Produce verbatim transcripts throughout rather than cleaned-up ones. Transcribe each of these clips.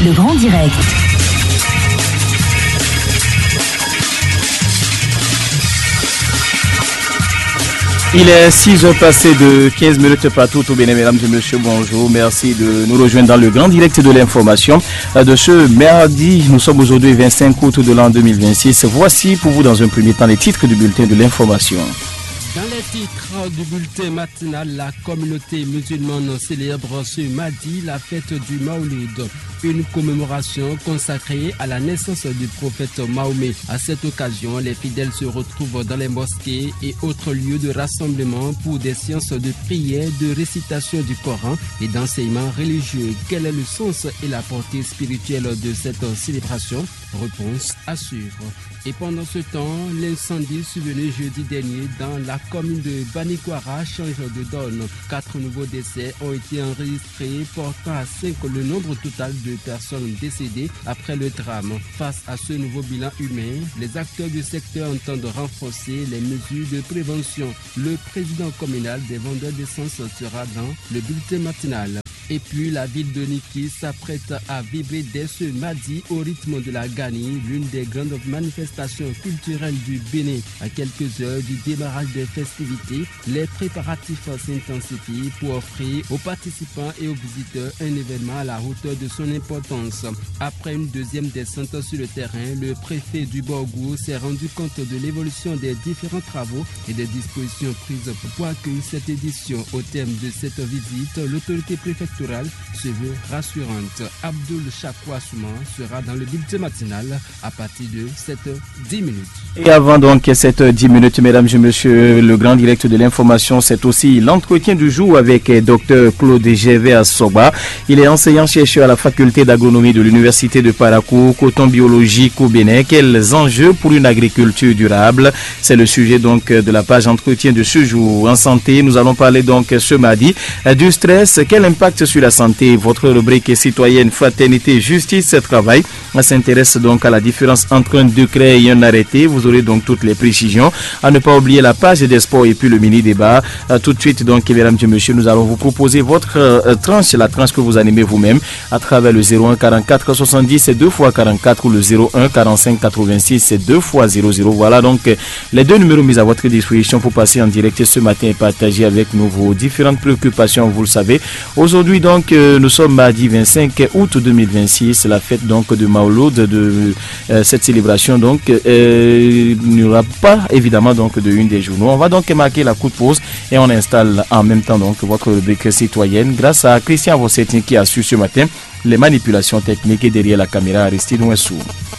Le Grand Direct. Il est six heures passées de quinze minutes partout au Bénin. Mesdames et messieurs, bonjour. Merci de nous rejoindre dans le grand direct de l'information de ce mardi. Nous sommes aujourd'hui vingt-cinq août de l'an deux mille vingt-six. Voici pour vous dans un premier temps les titres du bulletin de l'information. Dans les titres du bulletin matinal, la communauté musulmane célèbre ce mardi la fête du Maouloud, une commémoration consacrée à la naissance du prophète Mahomet. À cette occasion, les fidèles se retrouvent dans les mosquées et autres lieux de rassemblement pour des séances de prière, de récitation du Coran et d'enseignement religieux. Quel est le sens et la portée spirituelle de cette célébration? Réponse à suivre. Et pendant ce temps, l'incendie survenu jeudi dernier dans la commune de Banikwara change de donne. Quatre nouveaux décès ont été enregistrés, portant à cinq le nombre total de personnes décédées après le drame. Face à ce nouveau bilan humain, les acteurs du secteur entendent renforcer les mesures de prévention. Le président communal des vendeurs d'essence sera dans le bulletin matinal. Et puis la ville de Niki s'apprête à vibrer dès ce mardi au rythme de la Gani, l'une des grandes manifestations culturelles du Bénin. À quelques heures du démarrage des festivités, les préparatifs s'intensifient pour offrir aux participants et aux visiteurs un événement à la hauteur de son importance. Après une deuxième descente sur le terrain, le préfet du Borgou s'est rendu compte de l'évolution des différents travaux et des dispositions prises pour accueillir cette édition. Au terme de cette visite, l'autorité préfectorale se veut rassurante. Abdul Chakoua Souman sera dans le bulletin matinal à partir de sept heures dix minutes. Et avant donc sept heures dix minutes, mesdames et messieurs, le grand direct de l'information, c'est aussi l'entretien du jour avec Dr Claude Gervais Assoba. Il est enseignant-chercheur à la faculté d'agronomie de l'université de Parakou, coton biologique au Bénin. Quels enjeux pour une agriculture durable? C'est le sujet donc de la page entretien de ce jour. En santé, nous allons parler donc ce mardi du stress. Quel impact sur la santé? Votre rubrique citoyenne, fraternité, justice, travail s'intéresse donc à la différence entre un décret et un arrêté. Vous aurez donc toutes les précisions. À ne pas oublier la page des sports et puis le mini-débat. Tout de suite donc, mesdames et messieurs, nous allons vous proposer votre euh, tranche, la tranche que vous animez vous-même à travers le zéro un quarante-quatre soixante-dix deux fois quarante-quatre ou le zéro un quarante-cinq quatre-vingt-six deux fois zéro zéro. Voilà donc les deux numéros mis à votre disposition pour passer en direct ce matin et partager avec nous vos différentes préoccupations. Vous le savez, aujourd'hui donc euh, nous sommes mardi vingt-cinq août deux mille vingt-six, la fête donc de Maouloud, de euh, cette célébration donc euh, il n'y aura pas évidemment donc de une des journaux. On va donc marquer la coup de pause et on installe en même temps donc votre rubrique citoyenne grâce à Christian Vossetin qui a su ce matin les manipulations techniques et derrière la caméra Aristide Ouessou.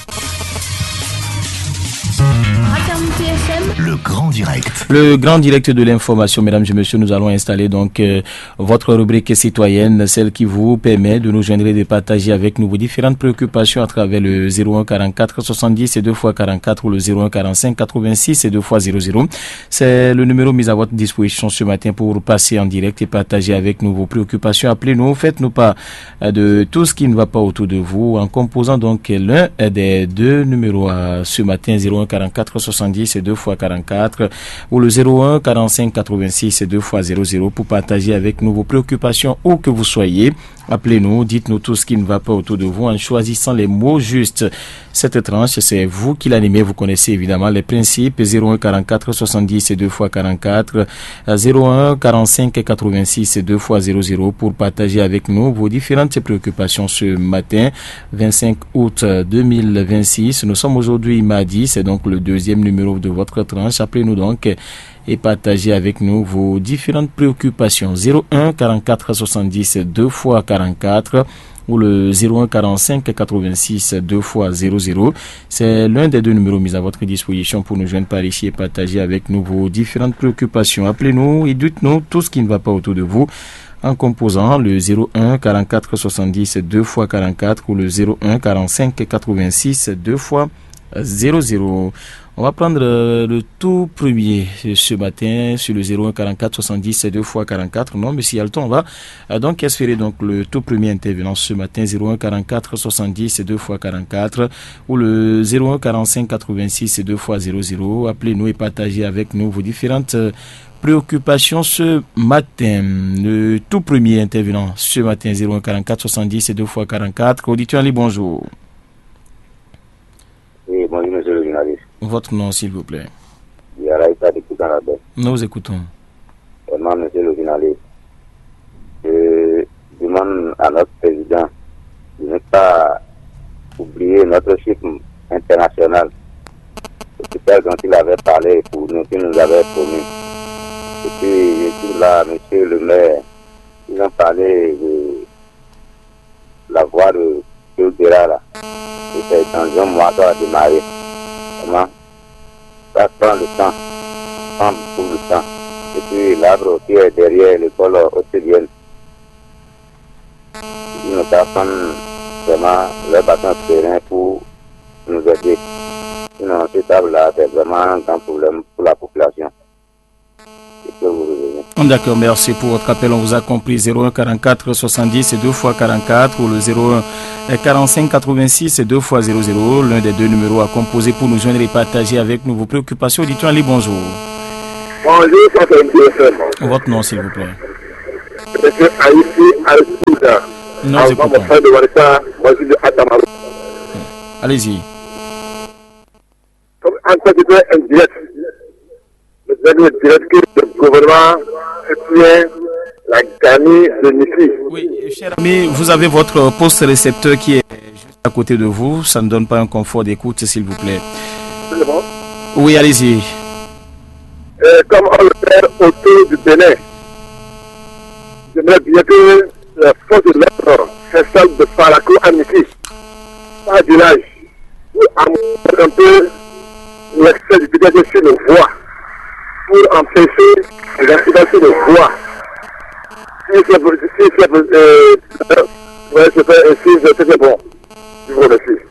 Le grand direct. Le grand direct de l'information, mesdames et messieurs, nous allons installer donc euh, votre rubrique citoyenne, celle qui vous permet de nous joindre et de partager avec nous vos différentes préoccupations à travers le zéro un quarante-quatre soixante-dix deux fois quarante-quatre ou le zéro un quarante-cinq quatre-vingt-six deux fois zéro zéro. C'est le numéro mis à votre disposition ce matin pour passer en direct et partager avec nous vos préoccupations. Appelez-nous, faites-nous part de tout ce qui ne va pas autour de vous en composant donc l'un des deux numéros à ce matin, zéro un quarante-quatre soixante-dix deux fois quarante-quatre ou le zéro un quarante-cinq quatre-vingt-six deux fois zéro zéro pour partager avec nous vos préoccupations où que vous soyez. Appelez-nous, dites-nous tout ce qui ne va pas autour de vous en choisissant les mots justes. Cette tranche, c'est vous qui l'animez, vous connaissez évidemment les principes. Zéro un quarante-quatre soixante-dix deux fois quarante-quatre, zéro un quarante-cinq quatre-vingt-six deux fois zéro zéro pour partager avec nous vos différentes préoccupations ce matin, vingt-cinq août deux mille vingt-six. Nous sommes aujourd'hui mardi, c'est donc le deuxième numéro de votre tranche. Appelez-nous donc et partagez avec nous vos différentes préoccupations. zéro un quarante-quatre soixante-dix deux fois quarante-quatre ou le zéro un quarante-cinq quatre-vingt-six deux fois zéro zéro. C'est l'un des deux numéros mis à votre disposition pour nous joindre par ici et partager avec nous vos différentes préoccupations. Appelez-nous et dites-nous tout ce qui ne va pas autour de vous en composant le zéro un quarante-quatre soixante-dix deux fois quarante-quatre ou le zéro un quarante-cinq quatre-vingt-six deux fois zéro zéro. On va prendre euh, le tout premier ce matin sur le zéro un quarante-quatre soixante-dix deux fois quarante-quatre. Non, mais s'il y a le temps, on va euh, donc espérer donc le tout premier intervenant ce matin, zéro un quarante-quatre soixante-dix deux fois quarante-quatre ou le zéro un quarante-cinq quatre-vingt-six deux fois zéro zéro. Appelez-nous et partagez avec nous vos différentes euh, préoccupations ce matin. Le tout premier intervenant ce matin, zéro un quarante-quatre soixante-dix et deux fois quarante-quatre. Auditeur Ali, bonjour. Oui, bonjour, monsieur le journaliste. Votre nom, s'il vous plaît. Nous vous écoutons. Vraiment, monsieur le journaliste, je demande à notre président de ne pas oublier notre chiffre international, l'hôpital dont il avait parlé pour nous, qu'il nous avait promis. Et puis, je suis là, monsieur le maire, ils ont parlé de la voie de Kilbera, là. Et c'est dans un mois ça va démarrer. Vraiment, ça prend le temps, ça prend beaucoup de temps. Et puis l'arbre qui est derrière l'école australienne, nos personnes vraiment leur bâton terrain pour nous aider. Sinon, ce table-là, c'est vraiment un grand problème pour la population. D'accord, merci pour votre appel. On vous a compris. zéro un quarante-quatre soixante-dix et deux fois quarante-quatre ou le zéro un quarante-cinq quatre-vingt-six et deux fois zéro zéro. L'un des deux numéros à composer pour nous joindre et partager avec nous vos préoccupations. Dites-nous, allez, bonjour. Bonjour, ça fait une question. Votre nom, s'il vous plaît. Monsieur Aïssi Al-Souda. Nous écoutons. Allez-y. Comme en tant que indirect, le direct que le gouvernement soutient la gagnie de Nifi. Oui, cher ami, vous avez votre poste récepteur qui est juste à côté de vous. Ça ne donne pas un confort d'écoute, s'il vous plaît. C'est bon? Oui, allez-y. Euh, comme on le fait autour du Bénin, j'aimerais bien que la force de l'ordre s'installe de Farakou à Nifi, par village, pour amortir un peu l'excès du vitesse sur nos voies, pour empêcher les accidents sur nos voies. Si c'est si c'est euh, ouais, c'est c'est bon. Je vous remercie.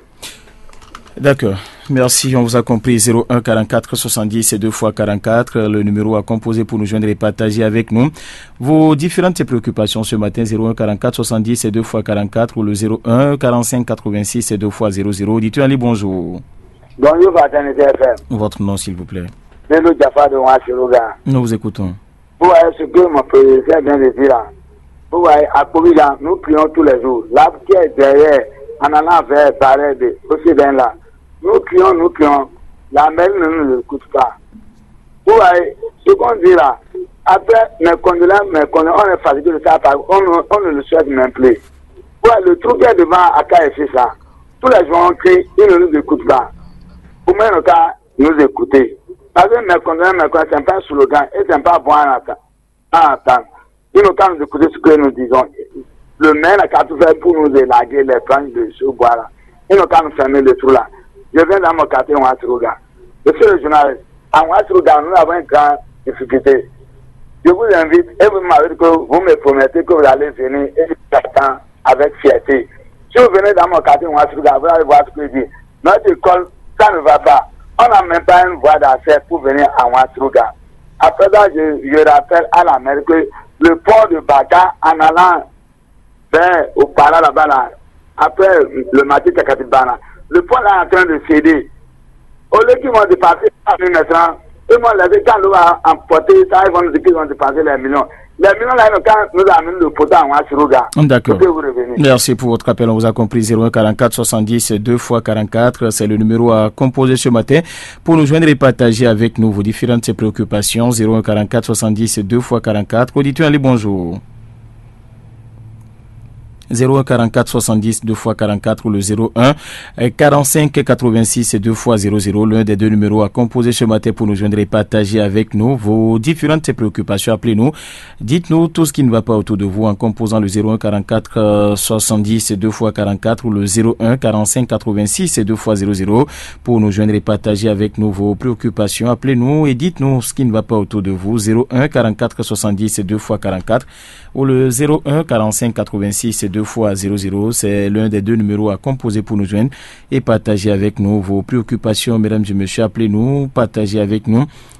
D'accord. Merci, on vous a compris. zéro un quarante-quatre soixante-dix et deux fois quarante-quatre, le numéro à composer pour nous joindre et partager avec nous vos différentes préoccupations ce matin. Zéro un quarante-quatre soixante-dix et deux fois quarante-quatre ou le zéro un quarante-cinq quatre-vingt-six et deux fois zéro zéro. Dites-nous, allez, bonjour. Bonjour, Fraternité F M. Votre nom, s'il vous plaît. C'est le Jaffa de Ouachirouga. Nous vous écoutons. Vous voyez ce que mon président vient de dire là. Vous voyez, à Koubiga, nous prions tous les jours. L'arbre qui est derrière, en allant vers Pared, aussi bien là. Nous crions, nous crions. La mer ne nous écoute pas. Vous voyez, ce qu'on dit là, après, mes condoléances, mes condoléances, on est fatigué de ça, on, on ne le souhaite même plus. Vous voyez, le truc est devant Aka et c'est ça. Tous les jours, on crie, ils ne nous écoutent pas. Pour moi, le cas, nous écouter. Parce que mes condoléances, mes condoléances, c'est pas un slogan, et c'est pas bon à entendre. Ils n'ont qu'à nous écouter ce que nous disons. Le maire n'a qu'à tout faire pour nous élaguer les planches de ce bois-là. Ils n'ont qu'à nous fermer le trou là. Je viens dans mon quartier Ouachirouga. Monsieur le journaliste, à Ouachirouga, nous avons une grande difficulté. Je vous invite, et vous m'avez dit que vous me promettez que vous allez venir et j'attends avec fierté. Si vous venez dans mon quartier Ouachirouga, vous allez voir ce que je dis. Notre école, ça ne va pas. On n'a même pas une voie d'accès pour venir à Ouachirouga. Après ça, je, je rappelle à la mer que le port de Baka, en allant vers au Para là-bas, là, après le marché Kakatibana, le pont là est en train de céder. Au lieu qu'ils vont dépasser maintenant, ils vont laisser quand nous va emporter ça, ils vont nous dire qu'ils vont dépasser les millions. Les millions là, quand nous amènent le poteau en Ouachirouga. D'accord. Merci pour votre appel. On vous a compris. zéro un quarante-quatre soixante-dix deux fois quarante-quatre. C'est le numéro à composer ce matin pour nous joindre et partager avec nous vos différentes préoccupations. zéro un quarante-quatre soixante-dix deux fois quarante-quatre. Auditeur, allez, bonjour. zéro un quarante-quatre soixante-dix deux fois quarante-quatre ou le zéro un quarante-cinq quatre-vingt-six deux fois zéro zéro, l'un des deux numéros à composer ce matin pour nous joindre et partager avec nous vos différentes préoccupations. Appelez-nous, dites-nous tout ce qui ne va pas autour de vous en composant le zéro un quarante-quatre soixante-dix deux fois quarante-quatre ou le zéro un quarante-cinq quatre-vingt-six deux fois zéro zéro pour nous joindre et partager avec nous vos préoccupations. Appelez-nous et dites-nous ce qui ne va pas autour de vous. zéro un quarante-quatre soixante-dix deux fois quarante-quatre ou le zéro un quarante-cinq quatre-vingt-six deux fois zéro zéro, c'est l'un des deux numéros à composer pour nous joindre et partager avec nous vos préoccupations. Mesdames et messieurs, appelez-nous, partagez avec nous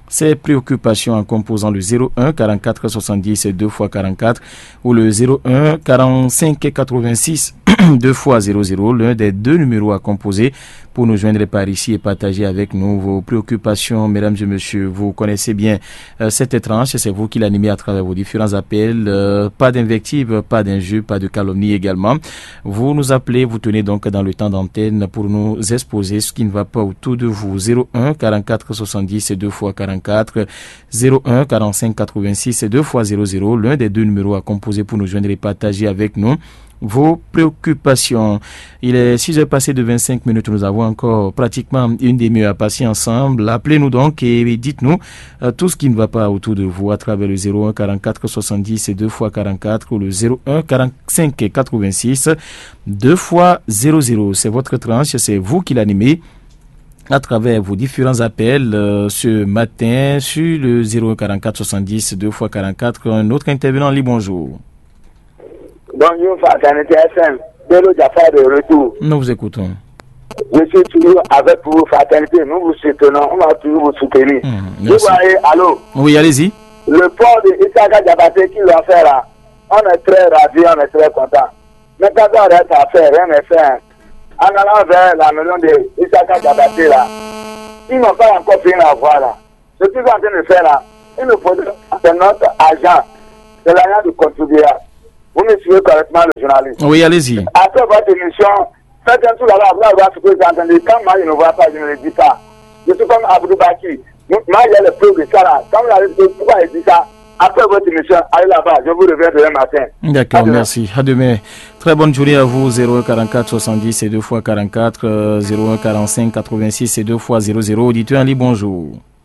ces préoccupations en composant le zéro un quarante-quatre soixante-dix deux fois quarante-quatre ou le zéro un quarante-cinq quatre-vingt-six deux fois zéro zéro, l'un des deux numéros à composer pour nous joindre par ici et partager avec nous vos préoccupations. Mesdames et messieurs, vous connaissez bien euh, cette tranche, c'est vous qui l'animez à travers vos différents appels. Euh, pas d'invective, pas d'injure, pas de calomnie également. Vous nous appelez, vous tenez donc dans le temps d'antenne pour nous exposer ce qui ne va pas autour de vous. zéro un quarante-quatre soixante-dix deux fois quarante-quatre, zéro un quarante-cinq quatre-vingt-six deux fois zéro zéro, l'un des deux numéros à composer pour nous joindre et partager avec nous vos préoccupations. Il est six heures passées de vingt-cinq minutes. Nous avons encore pratiquement une demi-heure à passer ensemble. Appelez-nous donc et dites-nous euh, tout ce qui ne va pas autour de vous à travers le zéro un quarante-quatre soixante-dix deux fois quarante-quatre ou le zéro un quarante-cinq quatre-vingt-six deux fois zéro zéro. C'est votre tranche, c'est vous qui l'animez à travers vos différents appels euh, ce matin sur le zéro un quarante-quatre soixante-dix deux fois quarante-quatre. Un autre intervenant, lit bonjour. Bonjour, Fraternité S M. Bello Jafar de retour. Nous vous écoutons. Je suis toujours avec vous, Fraternité. Nous vous soutenons. On va toujours vous soutenir. Mmh, vous voyez, allô? Oui, allez-y. Le port de Isaka Diabaté qui l'a fait là, on est très ravis, on est très contents. Mais quand on reste à faire, rien n'est fait. En allant vers la maison de Isaka Diabaté là, ils n'ont pas encore fini la voie là. Ce qu'ils sont en train de faire là, il nous faut c'est notre agent. C'est l'agent de contribuer. Vous me suivez correctement le journaliste. Oui, allez-y. Après votre émission, faites un tour là-bas, vous allez voir ce que vous entendez. Quand moi je ne vois pas, je ne le dis pas. Je suis comme Abdou Baki. Moi, il y a le preuve de ça là. Quand vous allez pourquoi il dit ça, après votre émission, allez là-bas, je vous reviens demain matin. D'accord, merci. À demain. Très bonne journée à vous. zéro un quarante-quatre soixante-dix et deux fois quarante-quatre, euh, zéro un quarante-cinq quatre-vingt-six et deux fois zéro zéro. Auditeur en ligne, bonjour.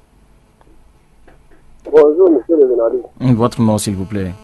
Bonjour, monsieur le journaliste. Votre nom, s'il vous plaît.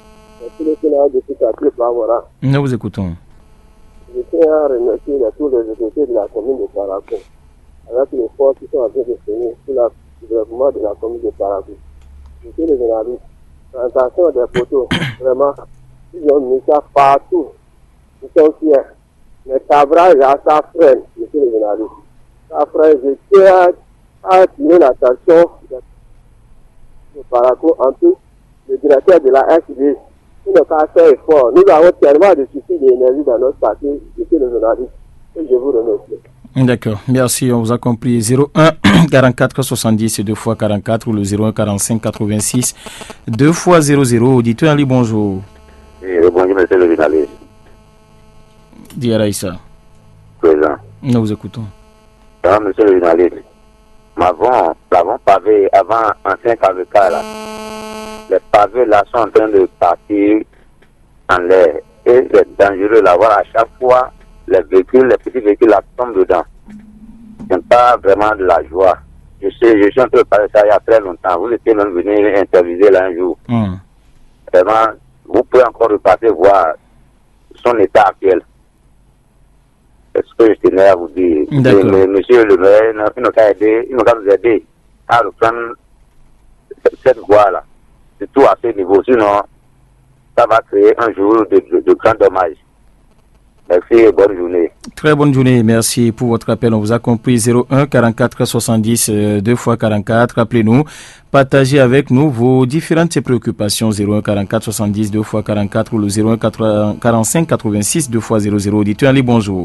Nous vous écoutons. Je tiens à remercier tous les autorités de la commune de Parakou, avec les forces qui sont en train de finir sur le développement de la commune de Parakou. Monsieur le journaliste, présentation des photos, vraiment, ils ont mis ça partout. Ils sont fiers. Mais Cabral, là, ça freine, monsieur le journaliste. Ça freine, je tiens à attirer l'attention de Parakou, en plus, le directeur de la S D. Il n'a pas fait effort. Nous avons tellement de soucis d'énergie dans notre parti, monsieur le journaliste, et je vous remercie. D'accord, merci, on vous a compris. zéro un quarante-quatre soixante-dix deux fois quarante-quatre ou le zéro un quarante-cinq quatre-vingt-six deux fois zéro zéro. Auditeur Ali, bonjour. Oui, bonjour, monsieur le journaliste. Diaraïsa. Présent. Nous vous écoutons. Ah, monsieur le journaliste, avant, l'avant pavé, avant ancien K V K là, les pavés là sont en train de partir en l'air. Et c'est dangereux là-bas à chaque fois. Les véhicules, les petits véhicules là tombent dedans. Ce n'est pas vraiment de la joie. Je sais, je suis en train de parler de ça il y a très longtemps. Vous étiez même venu interviewer là un jour. Mm. Vraiment, vous pouvez encore repasser voir son état actuel. C'est ce que je tenais à vous dire. Mais, monsieur le maire, il n'a qu'à aider, il n'a qu'à nous aider à reprendre cette voie-là. Surtout à ce niveau. Sinon, ça va créer un jour de, de, de grands dommages. Merci et bonne journée. Très bonne journée, merci pour votre appel. On vous a compris. Zéro un quarante-quatre soixante-dix deux fois quarante-quatre. Appelez-nous, partagez avec nous vos différentes préoccupations. Zéro un quarante-quatre soixante-dix deux fois quarante-quatre ou le zéro un quarante-cinq quatre-vingt-six deux fois zéro zéro. Dites allez, bonjour.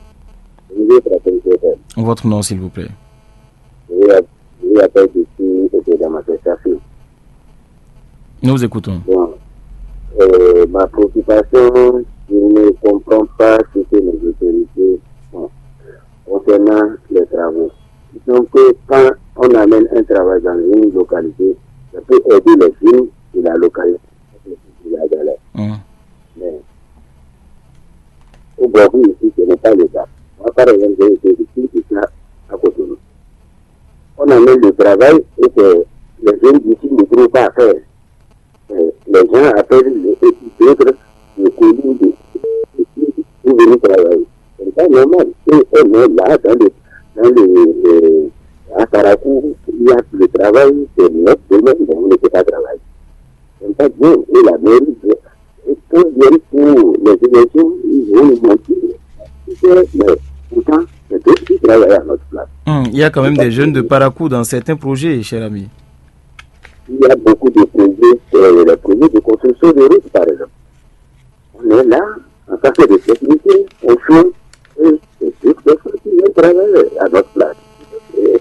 Votre nom, s'il vous plaît. Je appelle ici et dans ma station. Nous vous écoutons. Bon. Euh, ma préoccupation, je ne comprends pas ce que les autorités font concernant les travaux. Donc, quand on amène un travail dans une localité, ça peut aider les villes de la localité. La galère. Mmh. Mais au Brésil, ici, ce n'est pas le cas. Moi, par exemple, j'ai été ici, c'est ça, à côté de nous. On amène le travail et que les jeunes d'ici ne trouvent pas à faire. Les gens appellent les autres le colis de pour venir travailler. Ce n'est pas normal. Et on est là, dans le, dans le, à Parakou, il y a le travail, c'est notre domaine, mais on ne peut pas travailler. Ce n'est pas bien. Et la mairie, et quand ils viennent pour les élections, ils vont nous mentir. Mais pourtant, c'est eux qui travaillent à notre place. Hum, Il y a quand même des jeunes de Parakou dans certains projets, cher ami. Il y a beaucoup de projets, euh, les projets de construction de routes, par exemple. On est là, en tant que de sécurité, on fait, et c'est des personnes qui viennent travailler à notre place. Et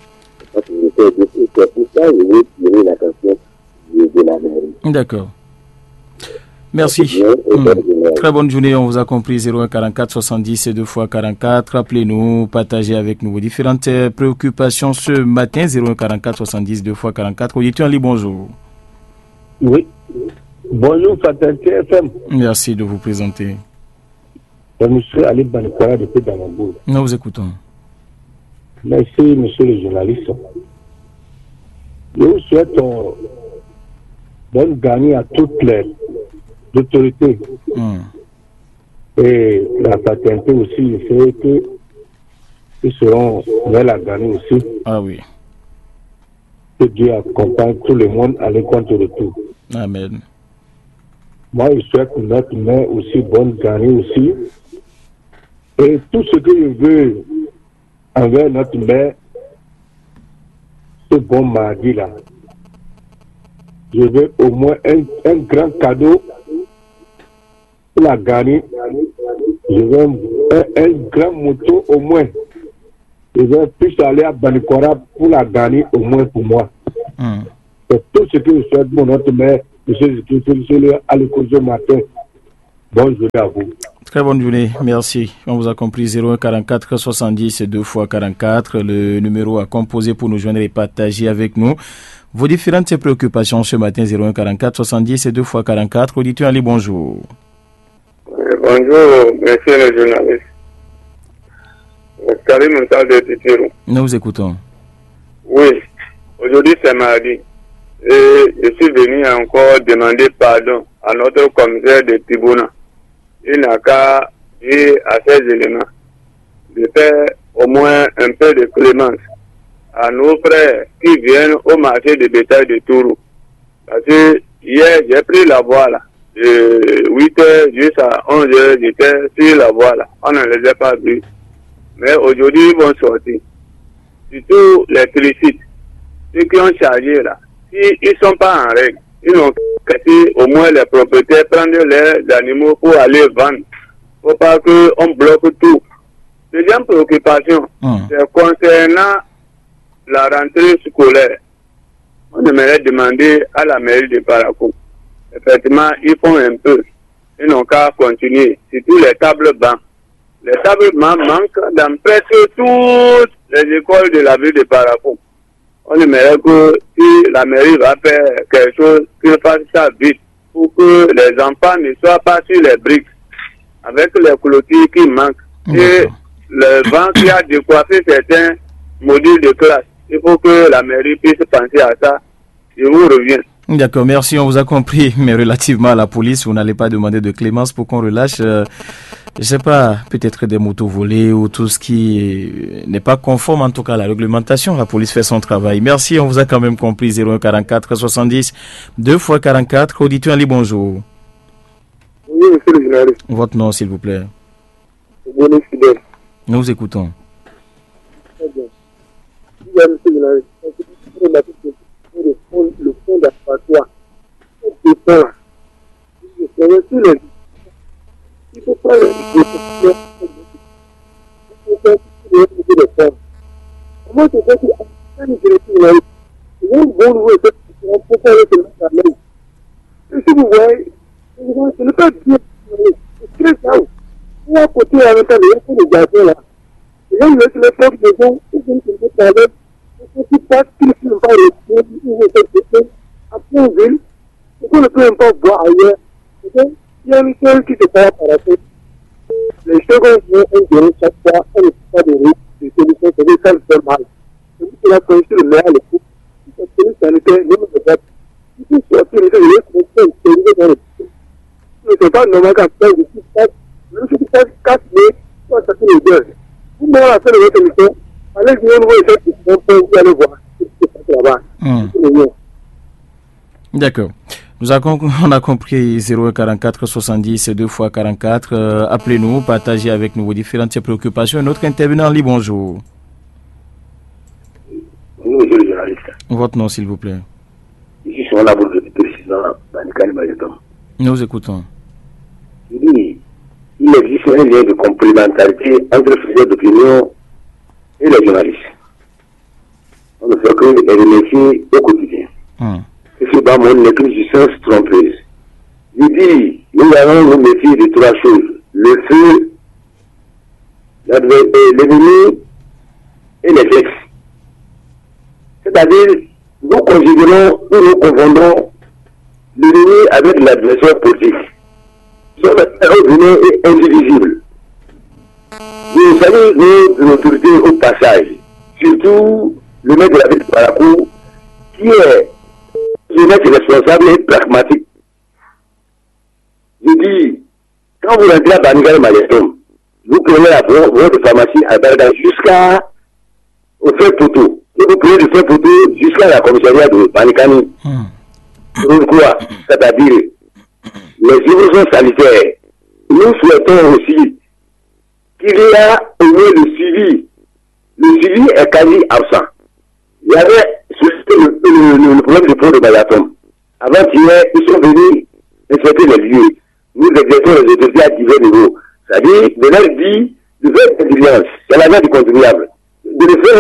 c'est pour ça que je veux tirer l'attention de, de la mairie. D'accord. Merci. Mmh. Très bonne journée, on vous a compris. zéro un quarante-quatre soixante-dix et deux fois quarante-quatre. Appelez-nous, partagez avec nous vos différentes préoccupations ce matin. zéro un quarante-quatre soixante-dix deux fois quarante-quatre. Auditeur Ali, bonjour. Oui. Bonjour, Fraternité F M. Merci de vous présenter. Je suis Ali Banikora depuis Damambour. Nous vous écoutons. Merci, monsieur le journaliste. Je vous souhaite euh, bonne gagnée à toutes les autorités. Mm. Et la fraternité aussi, je sais que ils seront vers la gagnée aussi. Ah oui. Que Dieu accompagne tout le monde à l'écoute de retour. Amen. Moi, je souhaite notre mère aussi bonne gagnée aussi. Et tout ce que je veux envers notre mère, ce bon mardi là, je veux au moins un, un grand cadeau pour la gagner. Je veux un, un, un grand moto au moins. Je veux plus aller à Banikora pour la gagner au moins pour moi. Mm. C'est tout ce que je souhaite pour notre mère, monsieur Jésus, à l'école ce matin. Bonne journée à vous. Très bonne journée, merci. On vous a compris. Zéro un quarante-quatre soixante-dix et deux fois quarante-quatre, le numéro à composer pour nous joindre et partager avec nous vos différentes préoccupations ce matin. Zéro un quarante-quatre soixante-dix et deux fois quarante-quatre. Auditeur Ali, bonjour. Oui, bonjour, monsieur le journaliste. Karim Moussal de Titirou. Nous vous écoutons. Oui, aujourd'hui c'est mardi. Et je suis venu encore demander pardon à notre commissaire de tribunal. Il n'a qu'à dire à ces éléments de faire au moins un peu de clémence à nos frères qui viennent au marché de bétail de Tourou. Parce que hier, j'ai pris la voie là. De huit heures jusqu'à onze heures, j'étais sur la voie là. On ne les a pas vus. Mais aujourd'hui, ils vont sortir. Surtout les félicite. Ceux qui ont chargé là. S'ils ne sont pas en règle, ils n'ont qu'à au moins les propriétaires prendre les animaux pour aller vendre. Il ne faut pas qu'on bloque tout. Deuxième préoccupation, mmh. c'est concernant la rentrée scolaire. On aimerait demander à la mairie de Parakou. Effectivement, ils font un peu. Ils n'ont qu'à continuer. Surtout les tables bancs. Les tables bancs manquent dans presque toutes les écoles de la ville de Parakou. On aimerait que si la mairie va faire quelque chose, qu'il fasse ça vite pour que les enfants ne soient pas sur les briques avec les clôtures qui manquent. Mmh. Et le vent qui a décoiffé certains modules de classe. Il faut que la mairie puisse penser à ça. Je vous reviens. D'accord, merci, on vous a compris. Mais relativement à la police, vous n'allez pas demander de clémence pour qu'on relâche, euh, je sais pas, peut-être des motos volées ou tout ce qui n'est pas conforme en tout cas à la réglementation. La police fait son travail. Merci, on vous a quand même compris. Zéro un quarante-quatre soixante-dix deux fois quarante-quatre. Auditeur Ali, bonjour. Oui, monsieur le journaliste. Votre nom, s'il vous plaît. Bonjour, fidèle. Nous vous écoutons. Très bien. Oui, monsieur le journaliste. Le fond, le fond d'abattoir. C'est ça. Il faut pas le dire. Il faut pas le faire. Comment c'est fait que une directive, il y a une bonne voie de faire pour faire le travail. Et si vous voyez, ce n'est pas bien. C'est très grave. Ou à côté, à l'intérieur, il y a des gardien là. Et là, il laisse les portes de gens, ils viennent se mettre à l'aise. Et si pas qu'ils ne sont pas les ils vont se faire à Pont-Ville, et qu'on ne peut même pas voir ailleurs. Il y a une chose qui se passe par la tête. Les secondes vont ingérer chaque fois un état de risque de solution, c'est ça le fait mal. C'est pour cela qu'on le maire le coup. Si cette police sanitaire ne nous regarde, si tout sortir, les gens vont se faire dans le coup. Ce n'est pas normal qu'en fait, je suis pas, même si tu passes quatre mai, tu vas sortir les deux. Vous m'avez fait le votre émission, allez venir nous voir les gens qui sont prêts, vous allez voir ce qui se passe là-bas. D'accord. Nous avons, on a compris zéro un quarante-quatre soixante-dix et deux fois quarante-quatre. Euh, appelez-nous, partagez avec nous vos différentes préoccupations. Notre intervenant, Ali, bonjour. nous, monsieur le journaliste. Votre nom, s'il vous plaît. Ici, je suis en labor de président Banikani Majetom. Nous écoutons. Il dit, il existe un lien de complémentarité entre les faiseurs d'opinion et les journalistes. On ne fait que les remercier au quotidien. Hum. Et ce bas mon négligence trompeuse. Il dit, nous allons nous méfier de trois choses. Le feu, l'ennemi et les ex. C'est-à-dire, nous considérons, nous nous confondons l'ennemi avec l'adversaire politique. Son adversaire est indivisible. Nous saluons nos autorités au passage, surtout le maire de la ville de Parakou, qui est le maître responsable et pragmatique. Je dis, quand vous rentrez à Banikani Majetom, vous prenez la voie de pharmacie à Barda jusqu'à au fait poteau. Et vous prenez le fait poteau jusqu'à la commissariat de Banikani. Mmh. Quoi? C'est-à-dire, les évolutions sanitaires. Nous souhaitons aussi qu'il y a au moins le suivi. Le suivi est quasi absent. Il y avait le, le, le, le problème du port de Bayatom. Avant-hier, ils sont venus inspecter les lieux. Nous exerçons les autorités à divers niveaux. C'est-à-dire, de leur dit, de faire une diligence, c'est la main du contribuable. De le faire,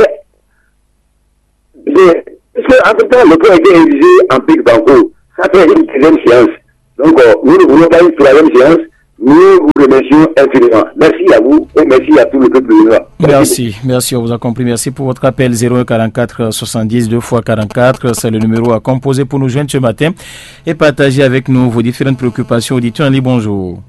de, parce qu'en tout temps, le point a été révisé en pic banco. Ça fait une deuxième séance. Donc, euh, nous ne voulons pas une troisième séance. Nous vous remercions infiniment. Merci à vous et merci à tout le peuple de Merci. merci, merci, on vous a compris. Merci pour votre appel zéro un quarante-quatre soixante-dix deux fois quarante-quatre. C'est le numéro à composer pour nous joindre ce matin et partager avec nous vos différentes préoccupations. Auditeurs, bonjour.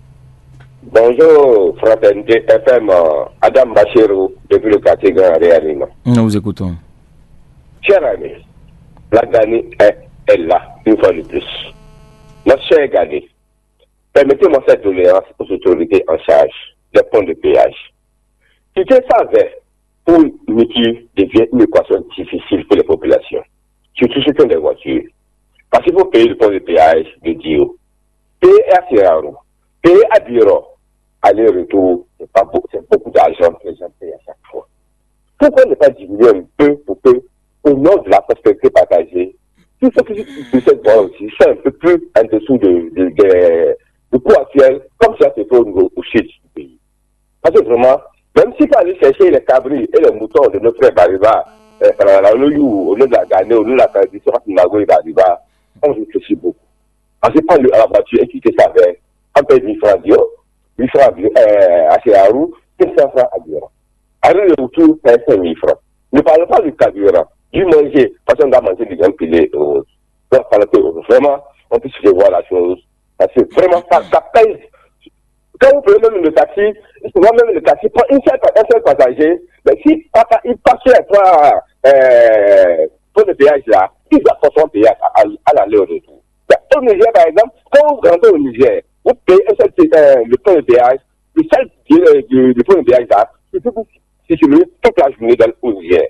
Bonjour, Fraternité F M, Adam Bachirou, depuis le quartier Grand Réanime. Nous vous écoutons. Cher ami, la Gani est, est là, une fois de plus. Notre cher Gani, permettez-moi cette tolérance aux autorités en charge des points de péage. Si tu savais, pour Niki devient une équation difficile pour les populations, surtout ceux qui ont des voitures. Parce qu'il faut payer le point de péage de Dio, payer à Sierraro, payer à Biro, aller-retour, c'est pas beaucoup, c'est beaucoup d'argent que les gens payent à chaque fois. Pourquoi ne pas diminuer un peu pour que, au nom de la prospérité partagée, tout ce qui de cette voie aussi, c'est un peu plus en dessous de, de, de, de coût actuel, comme ça se fait au niveau au sud du pays. Parce que vraiment, même si tu aller chercher les cabris et les moutons de notre frère Bariba, euh, au nom de la Ghanée, au nom de la tradition, Nago et Bariba, on réfléchit beaucoup. Parce que prendre la voiture et quitter sa veille, on paye mille francs d'eau, mille francs euh, à Chéarou, cinq cents francs à Biro. Après le retour, c'est cinq mille francs. Ne parlons pas du carburant, du manger, parce qu'on doit manger du grain pilé. Donc, vraiment, on peut se voir la chose. Parce que vraiment, ça, ça pèse. Quand vous prenez même le taxi, souvent même le taxi prend une seule, un seul passager, mais si papa, il passe sur les trois euh, points de péage là, il doit forcément payer à, à, à l'aller au retour. Au Niger, par exemple, quand vous rentrez au Niger, vous payez un seul, euh, le point de péage, le seul euh, du, du point de péage là, c'est que vous circulez toute la journée dans, au Niger.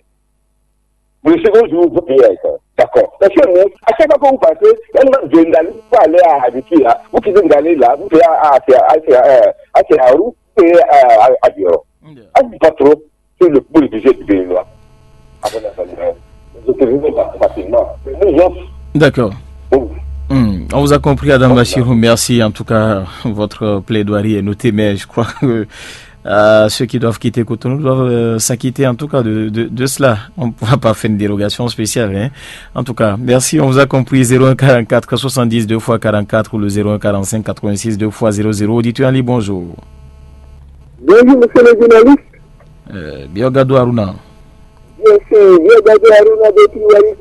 Le second jour, vous payez ça. D'accord. Parce que nous, à chaque fois que vous passez, vous allez aller à Habitu là, vous quittez Ndali là, vous payez à Chéarou, vous payez à Biro. À ce pas trop, c'est le pour le budget du pays là. Après la famille, vous autorisez pas facilement. D'accord. Mmh. On vous a compris, Adam Bachirou. Merci. En tout cas, votre plaidoirie est notée, mais je crois que euh, ceux qui doivent quitter Cotonou doivent euh, s'acquitter en tout cas de, de, de cela. On ne pourra pas faire une dérogation spéciale. Hein. En tout cas, merci. On vous a compris. zéro un quarante-quatre soixante-dix deux fois quarante-quatre ou le zéro un quarante-cinq quatre-vingt-six deux fois zéro zéro. Auditeur Ali, bonjour. Bonjour, monsieur le journaliste. Euh, Biogado Aruna. Bien sûr, Biogado Aruna de Tiwari.